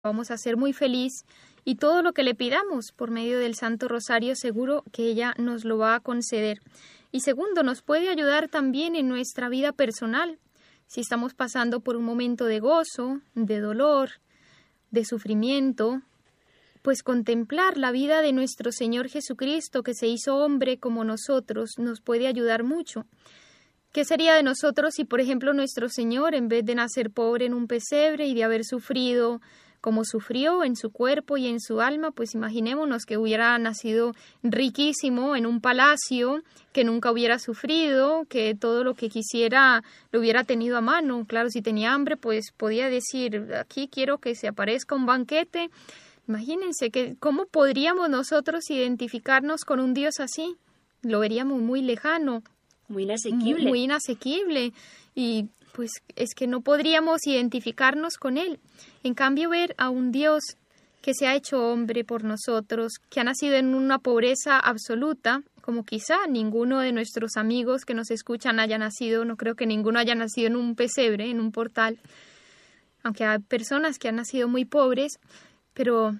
vamos a ser muy feliz y todo lo que le pidamos por medio del Santo Rosario seguro que ella nos lo va a conceder. Y segundo, nos puede ayudar también en nuestra vida personal. Si estamos pasando por un momento de gozo, de dolor, de sufrimiento, pues contemplar la vida de nuestro Señor Jesucristo, que se hizo hombre como nosotros, nos puede ayudar mucho. ¿Qué sería de nosotros si, por ejemplo, nuestro Señor, en vez de nacer pobre en un pesebre y de haber sufrido como sufrió en su cuerpo y en su alma, pues imaginémonos que hubiera nacido riquísimo en un palacio, que nunca hubiera sufrido, que todo lo que quisiera lo hubiera tenido a mano? Claro, si tenía hambre, pues podía decir, aquí quiero que se aparezca un banquete. Imagínense que cómo podríamos nosotros identificarnos con un Dios así. Lo veríamos muy lejano. Muy inasequible. Muy inasequible. Y pues es que no podríamos identificarnos con Él. En cambio, ver a un Dios que se ha hecho hombre por nosotros, que ha nacido en una pobreza absoluta, como quizá ninguno de nuestros amigos que nos escuchan haya nacido, no creo que ninguno haya nacido en un pesebre, en un portal, aunque hay personas que han nacido muy pobres, pero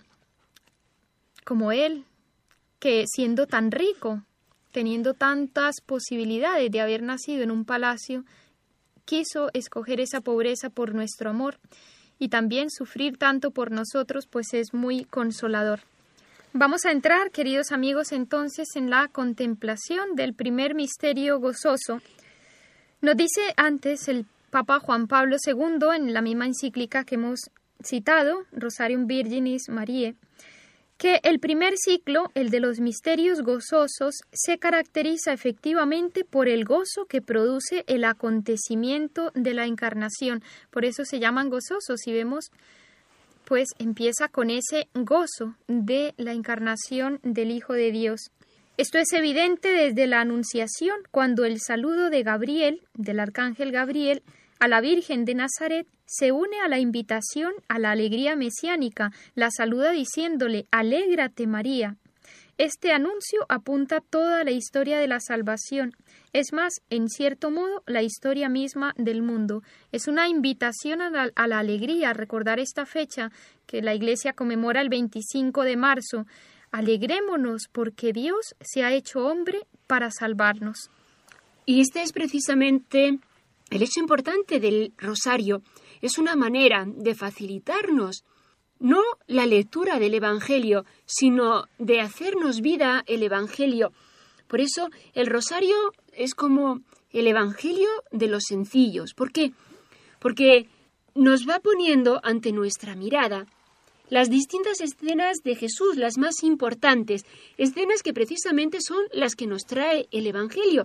como Él, que siendo tan rico, teniendo tantas posibilidades de haber nacido en un palacio, quiso escoger esa pobreza por nuestro amor y también sufrir tanto por nosotros, pues es muy consolador. Vamos a entrar, queridos amigos, entonces en la contemplación del primer misterio gozoso. Nos dice antes el Papa Juan Pablo II, en la misma encíclica que hemos citado, Rosarium Virginis Mariae, que el primer ciclo, el de los misterios gozosos, se caracteriza efectivamente por el gozo que produce el acontecimiento de la encarnación. Por eso se llaman gozosos. Si vemos, pues empieza con ese gozo de la encarnación del Hijo de Dios. Esto es evidente desde la Anunciación, cuando el saludo de Gabriel, del arcángel Gabriel, a la Virgen de Nazaret, se une a la invitación a la alegría mesiánica, la saluda diciéndole, «Alégrate María». Este anuncio apunta toda la historia de la salvación, es más, en cierto modo, la historia misma del mundo. Es una invitación a la alegría, recordar esta fecha que la Iglesia conmemora el 25 de marzo. Alegrémonos porque Dios se ha hecho hombre para salvarnos. Y este es precisamente el hecho importante del rosario. Es una manera de facilitarnos no la lectura del Evangelio, sino de hacernos vida el Evangelio. Por eso el rosario es como el Evangelio de los sencillos. ¿Por qué? Porque nos va poniendo ante nuestra mirada las distintas escenas de Jesús, las más importantes, escenas que precisamente son las que nos trae el Evangelio.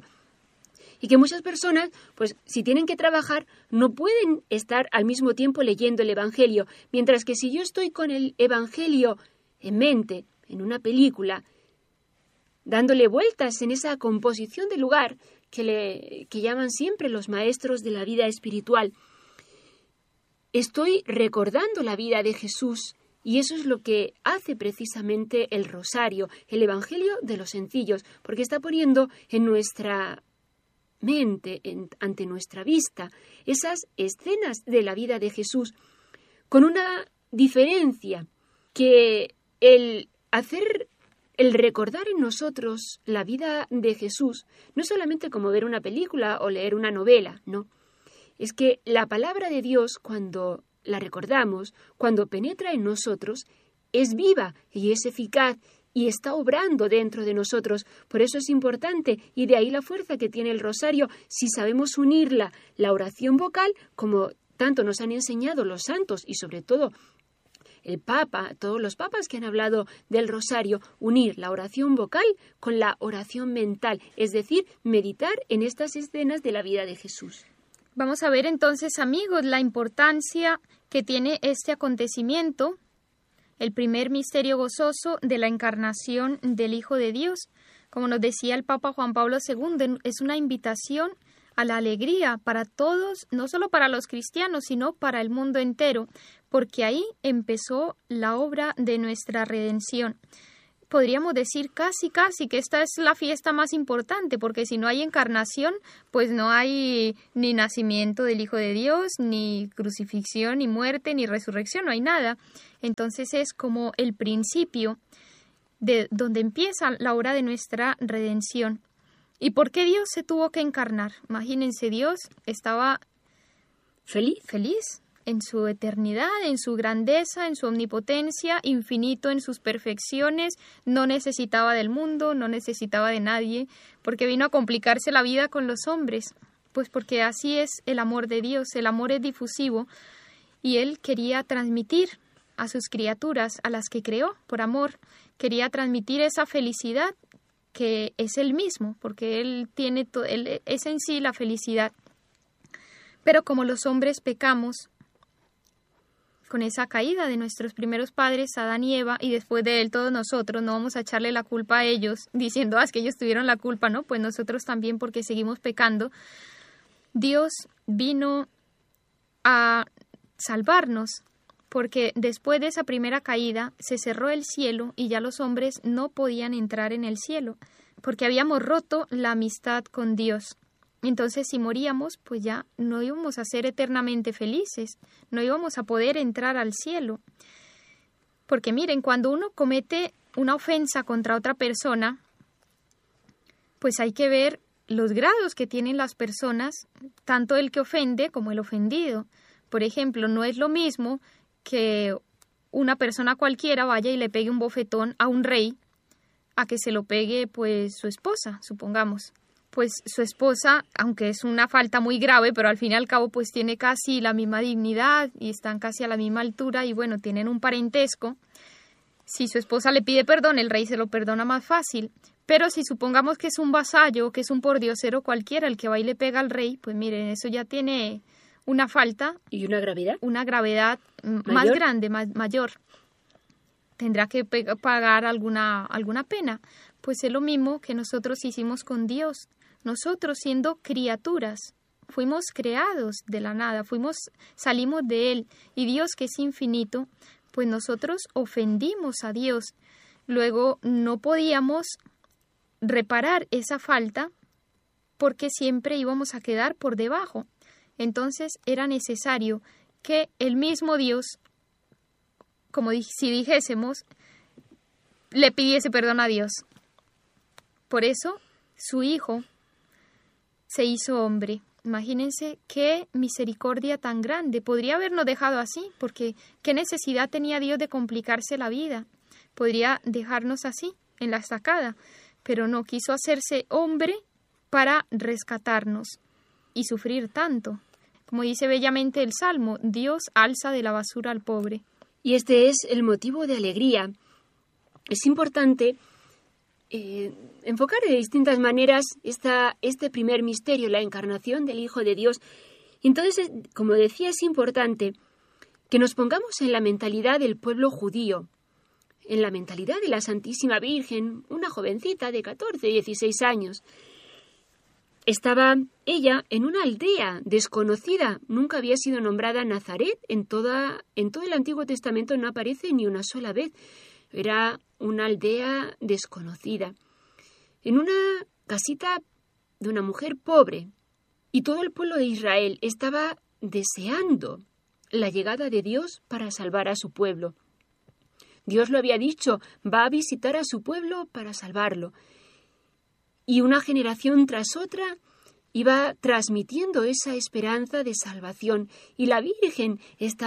Y que muchas personas, pues si tienen que trabajar, no pueden estar al mismo tiempo leyendo el Evangelio, mientras que si yo estoy con el Evangelio en mente, en una película, dándole vueltas en esa composición de lugar que llaman siempre los maestros de la vida espiritual, estoy recordando la vida de Jesús. Y eso es lo que hace precisamente el rosario, el Evangelio de los sencillos, porque está poniendo en nuestra mente, ante nuestra vista, esas escenas de la vida de Jesús, con una diferencia, que el recordar en nosotros la vida de Jesús no es solamente como ver una película o leer una novela, no. Es que la palabra de Dios, cuando la recordamos, cuando penetra en nosotros, es viva y es eficaz y está obrando dentro de nosotros. Por eso es importante, y de ahí la fuerza que tiene el rosario, si sabemos unirla, la oración vocal, como tanto nos han enseñado los santos y sobre todo el Papa, todos los papas que han hablado del rosario, unir la oración vocal con la oración mental, es decir, meditar en estas escenas de la vida de Jesús. Vamos a ver entonces, amigos, la importancia que tiene este acontecimiento, el primer misterio gozoso de la encarnación del Hijo de Dios. Como nos decía el Papa Juan Pablo II, es una invitación a la alegría para todos, no solo para los cristianos, sino para el mundo entero, porque ahí empezó la obra de nuestra redención. podríamos decir casi que esta es la fiesta más importante, porque si no hay encarnación, pues no hay ni nacimiento del Hijo de Dios, ni crucifixión, ni muerte, ni resurrección, no hay nada. Entonces es como el principio de donde empieza la obra de nuestra redención. ¿Y por qué Dios se tuvo que encarnar? Imagínense, Dios estaba feliz en su eternidad, en su grandeza, en su omnipotencia, infinito en sus perfecciones, no necesitaba del mundo, no necesitaba de nadie, porque vino a complicarse la vida con los hombres, pues porque así es el amor de Dios, el amor es difusivo, y Él quería transmitir a sus criaturas, a las que creó por amor, quería transmitir esa felicidad que es Él mismo, porque Él tiene Él es en sí la felicidad. Pero como los hombres pecamos, con esa caída de nuestros primeros padres, Adán y Eva, y después de él todos nosotros, no vamos a echarle la culpa a ellos, diciendo, es que ellos tuvieron la culpa, ¿no? Pues nosotros también, porque seguimos pecando. Dios vino a salvarnos, porque después de esa primera caída se cerró el cielo y ya los hombres no podían entrar en el cielo, porque habíamos roto la amistad con Dios. Entonces, si moríamos, pues ya no íbamos a ser eternamente felices, no íbamos a poder entrar al cielo. Porque miren, cuando uno comete una ofensa contra otra persona, pues hay que ver los grados que tienen las personas, tanto el que ofende como el ofendido. Por ejemplo, no es lo mismo que una persona cualquiera vaya y le pegue un bofetón a un rey, a que se lo pegue pues su esposa, supongamos. Pues su esposa, aunque es una falta muy grave, pero al fin y al cabo pues tiene casi la misma dignidad y están casi a la misma altura y bueno, tienen un parentesco. Si su esposa le pide perdón, el rey se lo perdona más fácil. Pero si supongamos que es un vasallo, que es un pordiosero cualquiera el que va y le pega al rey, pues miren, eso ya tiene una falta. ¿Y una gravedad? Una gravedad más grande, mayor. Tendrá que pagar alguna pena. Pues es lo mismo que nosotros hicimos con Dios. Nosotros, siendo criaturas, fuimos creados de la nada, salimos de Él, y Dios, que es infinito, pues nosotros ofendimos a Dios. Luego no podíamos reparar esa falta porque siempre íbamos a quedar por debajo. Entonces era necesario que el mismo Dios, como si dijésemos, le pidiese perdón a Dios. Por eso su Hijo se hizo hombre. Imagínense qué misericordia tan grande. Podría habernos dejado así, porque qué necesidad tenía Dios de complicarse la vida. Podría dejarnos así, en la estacada, pero no, quiso hacerse hombre para rescatarnos y sufrir tanto. Como dice bellamente el Salmo, Dios alza de la basura al pobre. Y este es el motivo de alegría. Es importante enfocar de distintas maneras este primer misterio, la encarnación del Hijo de Dios. Y entonces, como decía, es importante que nos pongamos en la mentalidad del pueblo judío, en la mentalidad de la Santísima Virgen, una jovencita de 14, 16 años. Estaba ella en una aldea desconocida, nunca había sido nombrada Nazaret, en todo el Antiguo Testamento no aparece ni una sola vez. Era una aldea desconocida, en una casita de una mujer pobre, y todo el pueblo de Israel estaba deseando la llegada de Dios para salvar a su pueblo. Dios lo había dicho, va a visitar a su pueblo para salvarlo. Y una generación tras otra iba transmitiendo esa esperanza de salvación, y la Virgen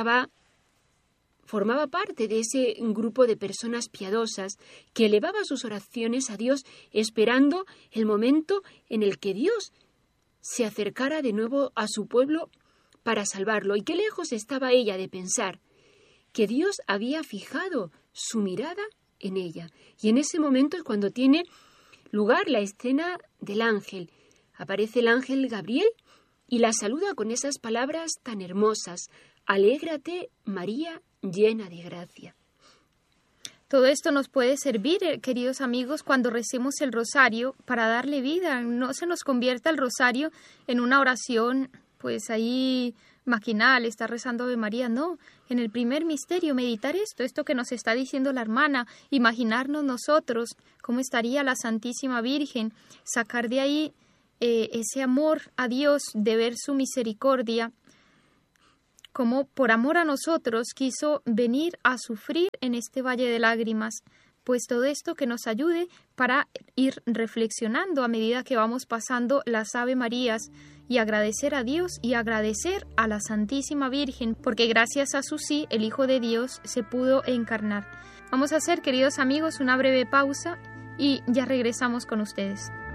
formaba parte de ese grupo de personas piadosas que elevaba sus oraciones a Dios, esperando el momento en el que Dios se acercara de nuevo a su pueblo para salvarlo. Y qué lejos estaba ella de pensar que Dios había fijado su mirada en ella. Y en ese momento es cuando tiene lugar la escena del ángel. Aparece el ángel Gabriel y la saluda con esas palabras tan hermosas: «Alégrate, María, llena de gracia». Todo esto nos puede servir, queridos amigos, cuando recemos el rosario para darle vida. No se nos convierta el rosario en una oración pues ahí maquinal, estar rezando Ave María, no. En el primer misterio, meditar esto que nos está diciendo la hermana, imaginarnos nosotros cómo estaría la Santísima Virgen, sacar de ahí ese amor a Dios, de ver su misericordia, como por amor a nosotros quiso venir a sufrir en este valle de lágrimas. Pues todo esto que nos ayude para ir reflexionando a medida que vamos pasando las Ave Marías y agradecer a Dios y agradecer a la Santísima Virgen, porque gracias a su sí, el Hijo de Dios se pudo encarnar. Vamos a hacer, queridos amigos, una breve pausa y ya regresamos con ustedes.